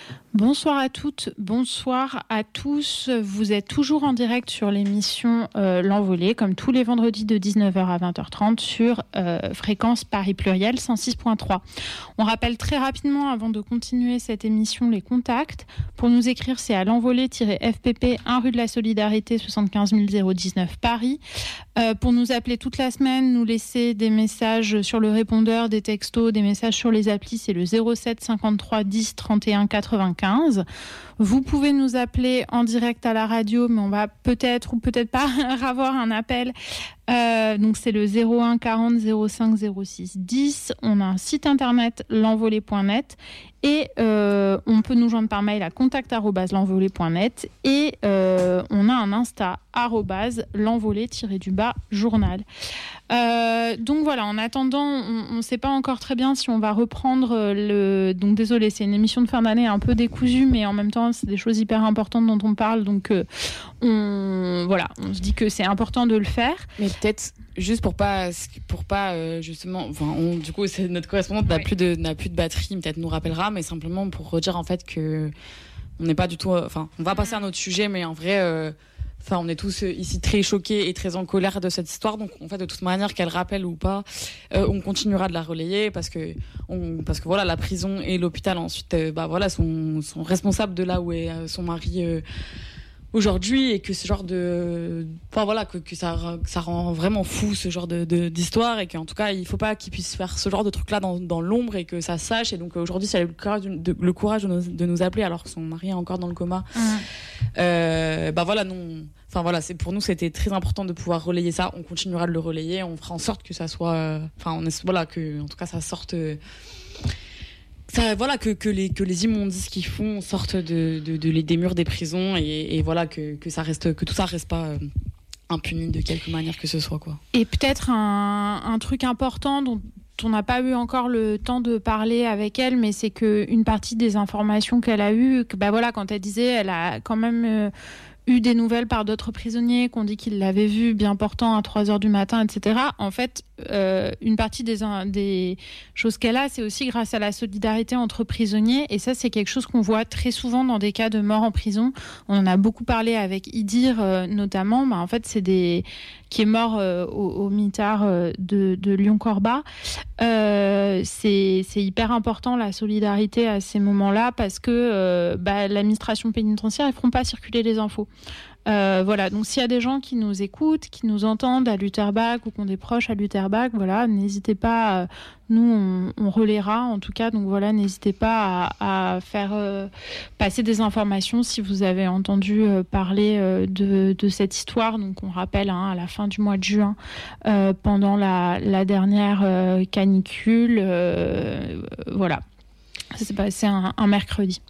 Bonsoir à toutes, bonsoir à tous. Vous êtes toujours en direct sur l'émission L'Envolée, comme tous les vendredis de 19h à 20h30 sur fréquence Paris Pluriel 106.3. On rappelle très rapidement, avant de continuer cette émission, les contacts. Pour nous écrire, c'est à l'envolée-fpp 1 rue de la Solidarité 75 019 Paris. Pour nous appeler toute la semaine, nous laisser des messages sur le répondeur, des textos, des messages sur les applis, c'est le 07 53 10 31 95. Vous pouvez nous appeler en direct à la radio, mais on va peut-être ou peut-être pas avoir un appel. Donc c'est le 01 40 05 06 10. On a un site internet l'envolée.net et on peut nous joindre par mail à contact@l'envolée.net et on a un Insta @l'envolée-journal. Donc voilà, en attendant, on ne sait pas encore très bien si on va reprendre donc désolé, c'est une émission de fin d'année un peu décousue, mais en même temps c'est des choses hyper importantes dont on parle, donc on se dit que c'est important de le faire. Mais peut-être juste pour pas justement, du coup c'est notre correspondante n'a plus de batterie, peut-être nous rappellera, mais simplement pour redire en fait que on n'est pas du tout, on va passer à notre sujet, mais en vrai. On est tous ici très choqués et très en colère de cette histoire. Donc, en fait, de toute manière, qu'elle rappelle ou pas, on continuera de la relayer parce que voilà, la prison et l'hôpital ensuite, sont responsables de là où est son mari aujourd'hui, et que ce genre que ça rend vraiment fou ce genre d'histoire, et qu'en tout cas, il faut pas qu'ils puissent faire ce genre de truc là dans l'ombre, et que ça se sache. Et donc aujourd'hui, si elle a eu le courage de nous appeler alors que son mari est encore dans le coma. C'est pour nous, c'était très important de pouvoir relayer ça. On continuera de le relayer, on fera en sorte que ça soit que en tout cas ça sorte que les immondices qu'ils font sortent des murs des prisons, et voilà que tout ça reste pas impuni de quelque manière que ce soit, quoi. Et peut-être un truc important dont on n'a pas eu encore le temps de parler avec elle, mais c'est qu'une partie des informations qu'elle a eues, quand elle disait, elle a quand même eu des nouvelles par d'autres prisonniers qu'on dit qu'ils l'avaient vue bien portant à 3h du matin, etc. En fait, une partie des choses qu'elle a, c'est aussi grâce à la solidarité entre prisonniers, et ça, c'est quelque chose qu'on voit très souvent dans des cas de mort en prison. On en a beaucoup parlé avec Idir, notamment. En fait, qui est mort au mitard de Lyon-Corba. C'est hyper important, la solidarité à ces moments-là, parce que l'administration pénitentiaire, ils ne feront pas circuler les infos. Donc s'il y a des gens qui nous écoutent, qui nous entendent à Lutterbach ou qui ont des proches à Lutterbach, n'hésitez pas, nous on relaiera en tout cas, donc n'hésitez pas à faire passer des informations si vous avez entendu parler de cette histoire. Donc on rappelle, à la fin du mois de juin, pendant la dernière canicule, ça s'est passé un mercredi.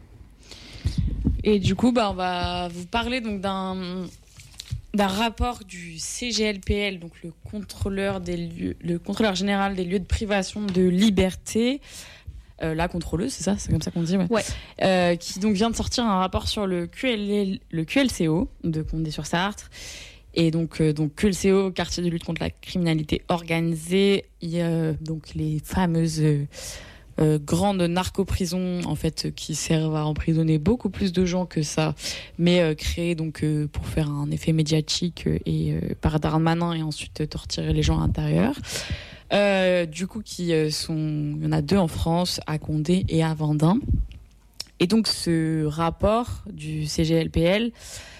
Et du coup, on va vous parler donc d'un rapport du CGLPL, donc le contrôleur général des lieux de privation de liberté, la contrôleuse, c'est ça, c'est comme ça qu'on dit, ouais. Qui donc vient de sortir un rapport sur le QLCO de Condé-sur-Sarthe. Et donc QLCO, quartier de lutte contre la criminalité organisée, il y a donc les fameuses grandes narco-prisons, en fait, qui servent à emprisonner beaucoup plus de gens que ça, mais créées donc pour faire un effet médiatique par Darmanin, et ensuite torturer les gens à l'intérieur. Du coup, il y en a 2 en France, à Condé et à Vendin. Et donc ce rapport du CGLPL,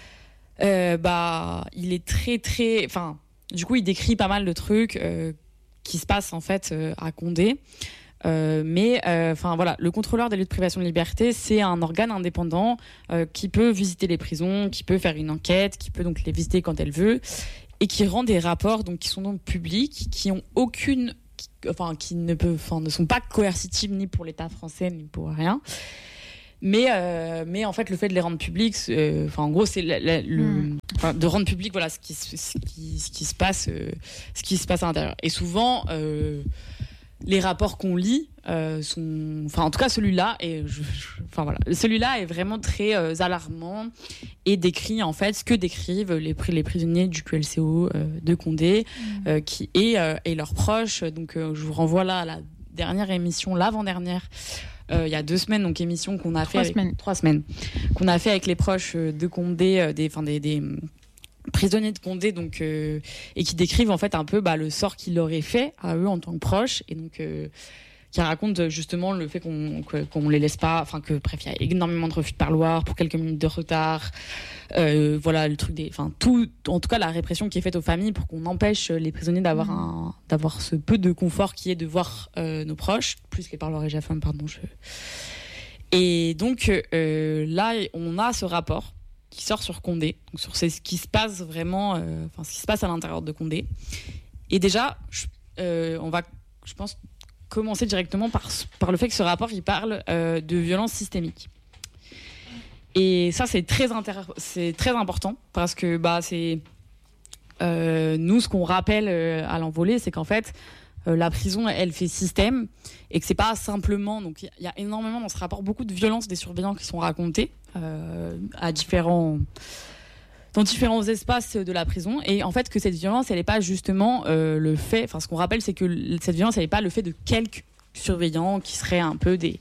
il est très très, du coup il décrit pas mal de trucs qui se passent en fait à Condé. Le contrôleur des lieux de privation de liberté, c'est un organe indépendant qui peut visiter les prisons, qui peut faire une enquête, qui peut donc les visiter quand elle veut, et qui rend des rapports donc qui sont donc publics, qui ne sont pas coercitifs ni pour l'État français ni pour rien. Mais en fait, le fait de les rendre publics, en gros, c'est de rendre public, ce qui se passe à l'intérieur. Et souvent, les rapports qu'on lit sont, en tout cas celui-là, celui-là est vraiment très alarmant, et décrit en fait ce que décrivent les prisonniers du QLCO de Condé, et leurs proches. Donc je vous renvoie là à la dernière émission, l'avant-dernière, il y a 2 semaines, donc émission qu'on a fait 3 semaines qu'on a fait avec les proches de Condé, des prisonniers de Condé, donc et qui décrivent en fait un peu le sort qu'ils leur est fait à eux en tant que proches, et donc qui raconte justement le fait qu'on les laisse pas, enfin que bref, il y a énormément de refus de parloir pour quelques minutes de retard, voilà le truc tout, en tout cas la répression qui est faite aux familles pour qu'on empêche les prisonniers d'avoir ce peu de confort qui est de voir nos proches, plus les parloirs EGFM, pardon. Et donc là on a ce rapport qui sort sur Condé, donc sur ce qui se passe vraiment, ce qui se passe à l'intérieur de Condé. Et déjà, on va, je pense, commencer directement par le fait que ce rapport il parle de violence systémique. Et ça c'est très important parce que c'est nous ce qu'on rappelle à l'envolée, c'est qu'en fait la prison elle fait système et que c'est pas simplement, donc il y a énormément dans ce rapport beaucoup de violences des surveillants qui sont racontées dans différents espaces de la prison, et en fait que cette violence elle n'est pas justement le fait, ce qu'on rappelle c'est que cette violence elle n'est pas le fait de quelques surveillants qui seraient un peu des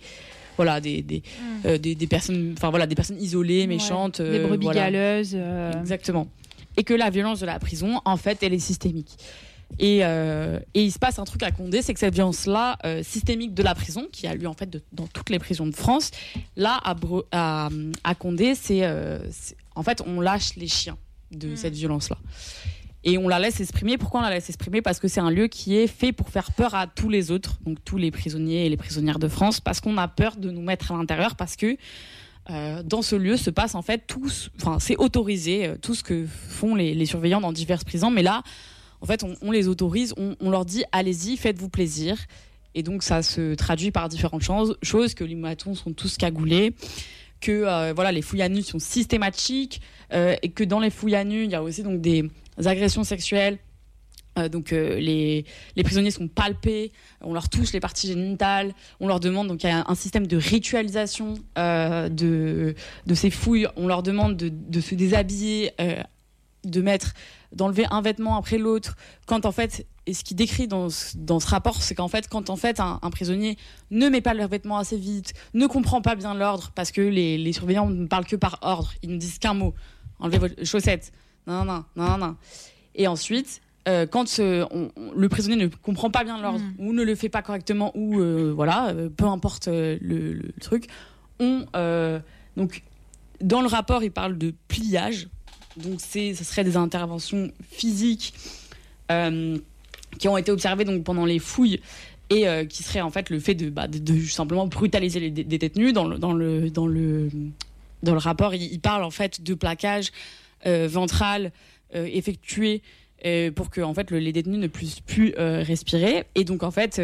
personnes, des personnes isolées, méchantes, des brebis galeuses, exactement, et que la violence de la prison en fait elle est systémique. Et il se passe un truc à Condé, c'est que cette violence-là, systémique de la prison, qui a lieu en fait dans toutes les prisons de France, là à Condé, c'est en fait on lâche les chiens de cette violence-là. Et on la laisse exprimer. Pourquoi on la laisse exprimer ? Parce que c'est un lieu qui est fait pour faire peur à tous les autres, donc tous les prisonniers et les prisonnières de France, parce qu'on a peur de nous mettre à l'intérieur, parce que dans ce lieu se passe en fait c'est autorisé, tout ce que font les surveillants dans diverses prisons, mais là, en fait, on les autorise, on leur dit allez-y, faites-vous plaisir. Et donc ça se traduit par différentes choses, que les moutons sont tous cagoulés, que les fouilles à nu sont systématiques, et que dans les fouilles à nu, il y a aussi donc des agressions sexuelles. Les prisonniers sont palpés, on leur touche les parties génitales, on leur demande, donc il y a un système de ritualisation de ces fouilles, on leur demande de se déshabiller, d'enlever un vêtement après l'autre, quand en fait, et ce qu'il décrit dans ce rapport, c'est qu'en fait, quand en fait un prisonnier ne met pas leurs vêtements assez vite, ne comprend pas bien l'ordre, parce que les surveillants ne parlent que par ordre, ils ne disent qu'un mot, enlevez vos chaussettes, non. Et ensuite, quand le prisonnier ne comprend pas bien l'ordre, ou ne le fait pas correctement, ou peu importe le truc, donc dans le rapport, il parle de pliage. Donc ce serait des interventions physiques qui ont été observées donc pendant les fouilles, et qui serait en fait le fait de simplement brutaliser les détenus. Dans le rapport, il parle en fait de plaquage ventral effectué pour que en fait les détenus ne puissent plus respirer. Et donc en fait,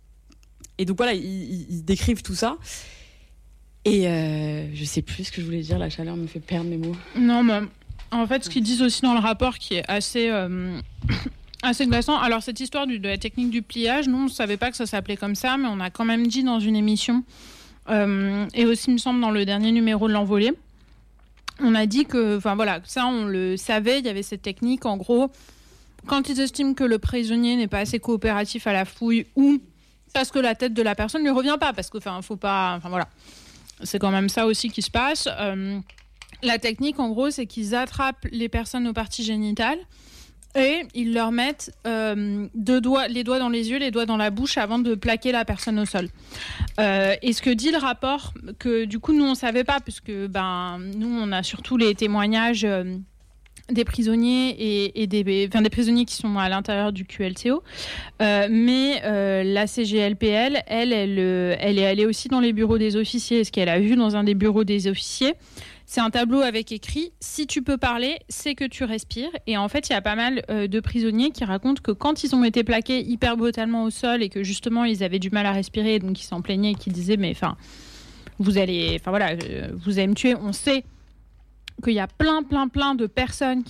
ils décrivent tout ça. Et je sais plus ce que je voulais dire. La chaleur me fait perdre mes mots. Non, mais en fait, ce qu'ils disent aussi dans le rapport, qui est assez glaçant. Alors, cette histoire de la technique du pliage, nous, on ne savait pas que ça s'appelait comme ça, mais on a quand même dit dans une émission, et aussi, il me semble, dans le dernier numéro de l'Envolée, on a dit que, ça, on le savait, il y avait cette technique. En gros, quand ils estiment que le prisonnier n'est pas assez coopératif à la fouille, ou parce que la tête de la personne ne lui revient pas, parce que, faut pas... C'est quand même ça aussi qui se passe. La technique, en gros, c'est qu'ils attrapent les personnes aux parties génitales et ils leur mettent les doigts dans les yeux, les doigts dans la bouche avant de plaquer la personne au sol. Et ce que dit le rapport, que du coup, nous, on ne savait pas, puisque nous, on a surtout les témoignages des prisonniers et des prisonniers qui sont à l'intérieur du QLTO. Mais la CGLPL, elle est allée aussi dans les bureaux des officiers. Ce qu'elle a vu dans un des bureaux des officiers, c'est un tableau avec écrit « Si tu peux parler, c'est que tu respires ». Et en fait, il y a pas mal de prisonniers qui racontent que quand ils ont été plaqués hyper brutalement au sol et que justement, ils avaient du mal à respirer, donc ils s'en plaignaient et qu'ils disaient « Mais vous allez me tuer ». On sait qu'il y a plein de personnes